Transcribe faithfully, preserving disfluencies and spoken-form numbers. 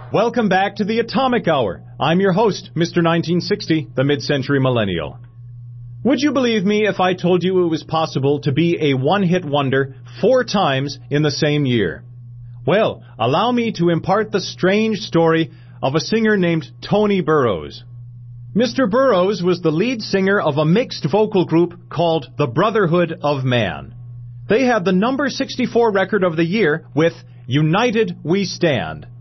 Welcome back to the Atomic Hour. I'm your host, Mister nineteen sixty, the mid-century millennial. Would you believe me if I told you it was possible to be a one-hit wonder four times in the same year? Well, allow me to impart the strange story of a singer named Tony Burrows. Mister Burrows was the lead singer of a mixed vocal group called the Brotherhood of Man. They had the number sixty-four record of the year with United We Stand.